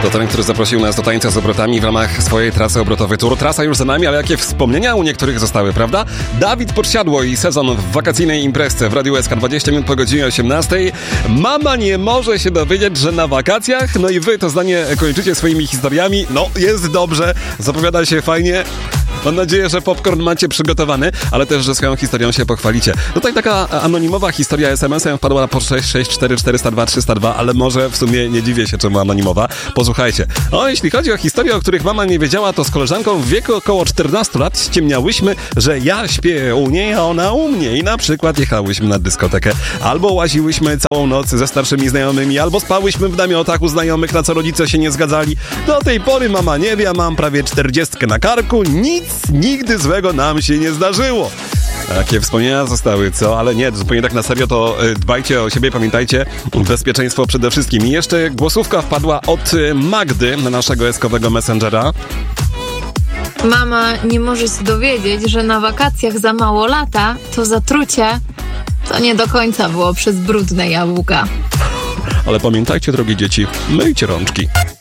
To ten, który zaprosił nas do tańca z obrotami w ramach swojej trasy obrotowej Tour. Trasa już za nami, ale jakie wspomnienia u niektórych zostały, prawda? Dawid Podsiadło i sezon w wakacyjnej imprezie w Radiu SK 20 minut po godzinie 18. Mama nie może się dowiedzieć, że na wakacjach, no i wy to zdanie kończycie swoimi historiami. No, jest dobrze, zapowiada się fajnie. Mam nadzieję, że popcorn macie przygotowany, ale też, że swoją historią się pochwalicie. Tutaj taka anonimowa historia SMS-em wpadła po 664 402 302, ale może w sumie nie dziwię się, czemu anonimowa. Posłuchajcie. Jeśli chodzi o historie, o których mama nie wiedziała, to z koleżanką w wieku około 14 lat ściemniałyśmy, że ja śpię u niej, a ona u mnie. I na przykład jechałyśmy na dyskotekę. Albo łaziłyśmy całą noc ze starszymi znajomymi, albo spałyśmy w namiotach u znajomych, na co rodzice się nie zgadzali. Do tej pory mama nie wie, mam prawie 40 na karku, nic nigdy złego nam się nie zdarzyło. Jakie wspomnienia zostały, co? Ale nie, zupełnie tak na serio, to dbajcie o siebie, pamiętajcie, bezpieczeństwo przede wszystkim. I jeszcze głosówka wpadła od Magdy na naszego eskowego messengera. Mama nie może się dowiedzieć, że na wakacjach za mało lata to zatrucie to nie do końca było przez brudne jabłka. Ale pamiętajcie, drogie dzieci, myjcie rączki.